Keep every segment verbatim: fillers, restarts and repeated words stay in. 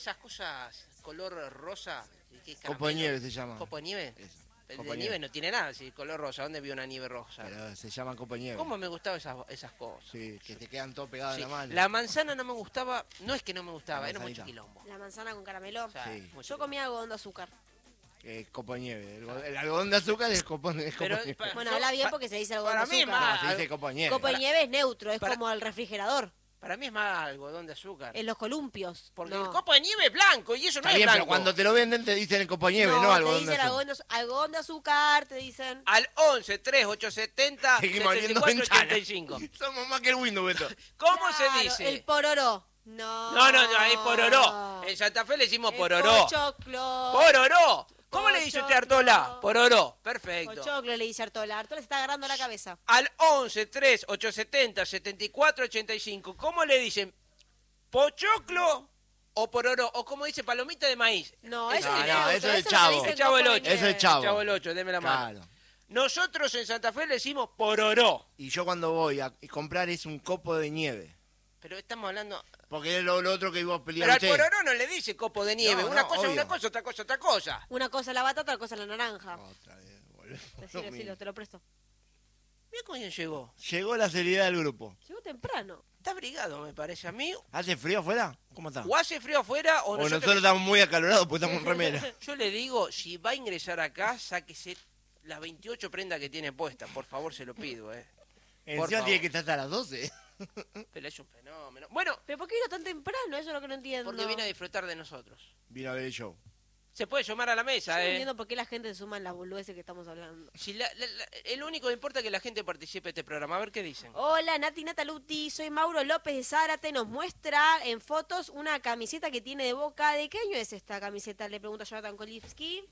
Esas cosas color rosa. ¿Qué es Copo de caramelo? nieve se llama. ¿Copo de nieve? Eso. El Copo de de nieve nieve. no tiene nada, si color rosa. ¿Dónde vio una nieve rosa? Pero se llama copo de nieve. ¿Cómo me gustaban esas, esas cosas? Sí, que te quedan todo pegado Sí, en la mano. la manzana no me gustaba, no es que no me gustaba, La era mucho manzanita. quilombo. La manzana con caramelo. O sea, Sí. mucho Yo quilombo. comía algodón de azúcar. Eh, copo de nieve. El, go- el algodón de azúcar es copo, es copo Pero, de nieve. pa- Bueno, yo- habla bien pa- porque se dice algodón para de mí azúcar. más- No, se dice copo de nieve. Copo de nieve es neutro, es para- como el refrigerador. Para mí es más algodón de azúcar. En los columpios. Porque no. el copo de nieve es blanco y eso Está no bien, es pero blanco. cuando te lo venden te dicen el copo de nieve, no, no, algodón te de dicen azúcar. algodón de, azu- algodón de azúcar, te dicen... Al once, tres, ocho, setenta, Seguimos setenta y viendo cuatro, ventanas. ochenta y cinco. Somos más que el Windows, Beto. ¿Cómo Claro, se dice? El pororó. No. No, no, no, es pororó. En Santa Fe le decimos El pororó. pochoclo. ¡Pororó! ¿Cómo le dice usted a Pochoclo. Artola? Pororó. Perfecto. Pochoclo le dice Artola. Artola se está agarrando la cabeza. Al once, tres, ocho, setenta, setenta y cuatro, ochenta y cinco. ¿Cómo le dicen? ¿Pochoclo o pororó? O como dice, palomita de maíz. No, Eso eso no, es no, neutro, eso es el lo chavo. dicen El chavo del copo de ocho. Eso es nieve. chavo. Chavo el ocho, deme la mano. Claro. Nosotros en Santa Fe le decimos pororó. Y yo cuando voy a comprar es un copo de nieve. Pero estamos hablando... Porque es lo, lo otro que vos Pero peleaste. al pororó no le dice copo de nieve. No, una no, cosa es obvio. una cosa, otra cosa otra cosa. Una cosa es la batata, otra cosa es la naranja. Otra vez, volvemos a lo Decilo, mismo. decilo, te lo presto. Mira cómo bien llegó. Llegó la seriedad del grupo. Llegó temprano. Está abrigado, me parece a mí. ¿Hace frío afuera? ¿Cómo está? O hace frío afuera o O nosotros... nosotros estamos muy acalorados porque estamos en remera. Yo le digo, si va a ingresar acá, sáquese las veintiocho prendas que tiene puestas. Por favor, se lo pido, eh. Por Encima favor. tiene que estar hasta las doce. Pero es un fenómeno. Bueno, ¿Pero por qué vino tan temprano? Eso es lo que no entiendo. porque viene a disfrutar de nosotros. Vino a ver el show. Se puede llamar a la Yo mesa, no eh. entiendo por qué la gente se suma en las boludeces que estamos hablando. Si la, la- la- el único que importa es que la gente participe de este programa. A ver qué dicen. Hola, Nati Nataluti, soy Mauro López de Zárate. Nos muestra en fotos una camiseta que tiene de Boca. ¿De qué año es esta camiseta? Le pregunto a Jonathan Kolivsky.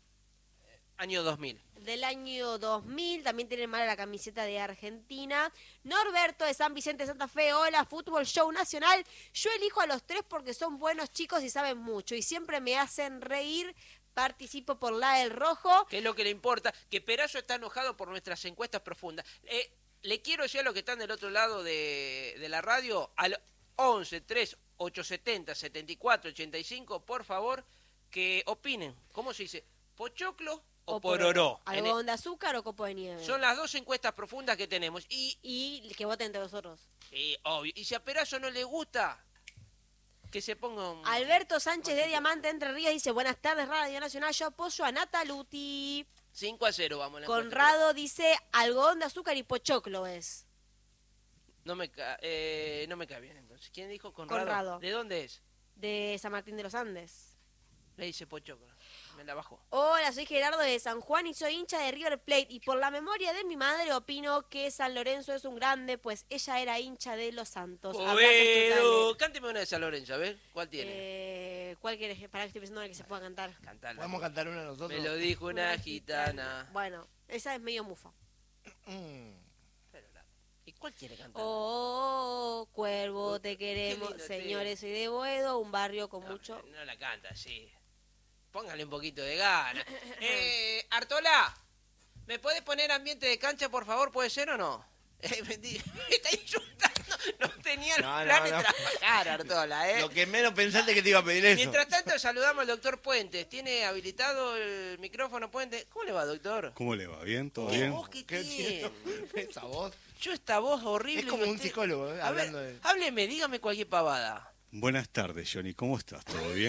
Año dos mil. Del año dos mil, también tiene mala la camiseta de Argentina. Norberto de San Vicente de Santa Fe, hola, Fútbol Show Nacional. Yo elijo a los tres porque son buenos chicos y saben mucho y siempre me hacen reír. Participo por la del rojo. Que es lo que le importa. Que Perazo está enojado por nuestras encuestas profundas. Eh, le quiero decir a los que están del otro lado de, de la radio, al once, tres, ocho, setenta, setenta y cuatro, ochenta y cinco, por favor, que opinen. ¿Cómo se dice? ¿Pochoclo o pororó? En el- ¿Algodón de azúcar o copo de nieve? Son las dos encuestas profundas que tenemos. Y, Y que voten entre nosotros. y, obvio, y si a Perazo no le gusta, que se ponga un... Alberto Sánchez de Diamante Entre Ríos dice, buenas tardes Radio Nacional, yo apoyo a Nataluti. cinco a cero, vamos. la encuesta. Conrado dice, algodón de azúcar y pochoclo es. No me, ca- eh, no me cae bien, entonces. ¿Quién dijo Conrado? Conrado. ¿De dónde es? De San Martín de los Andes. Le dice Pochoclo. Me la bajó. Hola, soy Gerardo de San Juan y soy hincha de River Plate. Y por la memoria de mi madre opino que San Lorenzo es un grande, pues ella era hincha de los Santos. Abrazos Bueno, totales. cánteme una de San Lorenzo, a ver, ¿cuál tiene? Eh, ¿Cuál querés? Para que estoy pensando en la que se pueda cantar. Cantala. ¿Podemos cantar una nosotros? Me lo dijo una gitana. Bueno, esa es medio mufa. Mm. Pero la- ¿Y cuál quiere cantar? Oh, cuervo, te queremos. lindo Señores, soy de Boedo, un barrio con no, mucho... no la canta así. Póngale un poquito de gana. eh, Artola, ¿me puedes poner ambiente de cancha, por favor? ¿Puede ser o no? Eh, me di- me está insultando. No tenía el No, no, plan de no. trabajar, Artola, ¿eh? Lo que menos pensaste que te iba a pedir eso. Mientras tanto, saludamos al doctor Puentes. ¿Tiene habilitado el micrófono, Puentes? ¿Cómo le va, doctor? ¿Cómo le va? ¿Bien? ¿Todo ¿Qué bien? voz que ¿Qué tiene? tiene? Esa voz. Yo esta voz horrible. Es como y un usted- psicólogo, eh, A ver, hablando de... hábleme, dígame cualquier pavada. Buenas tardes, Johnny. ¿Cómo estás? ¿Todo bien?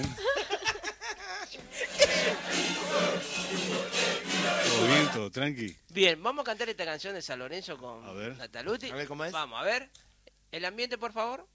¿Todo bien? ¿Todo tranqui? Bien, vamos a cantar esta canción de San Lorenzo con A ver. Nataluti. A ver, ¿cómo es? Vamos, a ver. El ambiente, por favor.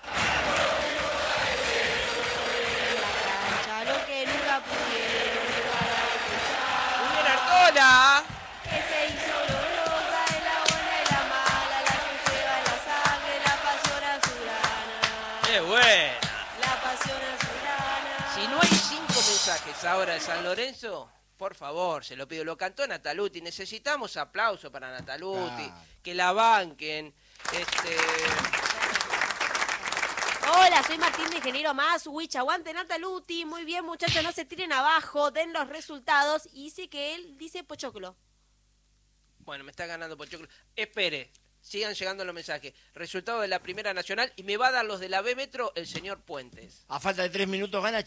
Cancha, lo que nunca pudieron para ¡Muy bien, Artola! que se hizo dolorosa de la buena y la mala, la que lleva en la sangre, la pasión azulana. ¡Qué buena! La pasión azulana. Si no hay cinco mensajes ahora de San Lorenzo, por favor, se lo pido. Lo cantó Nataluti. Necesitamos aplauso para Nataluti. Claro. Que la banquen. Este... Hola, soy Martín de Ingeniero Más, Wich, aguante Nataluti. Muy bien, muchachos, no se tiren abajo, den los resultados. Y dice que él dice pochoclo. Bueno, me está ganando Pochoclo. Espere. Sigan llegando los mensajes. Resultado de la Primera Nacional y me va a dar los de la B Metro el señor Puentes. A falta de tres minutos gana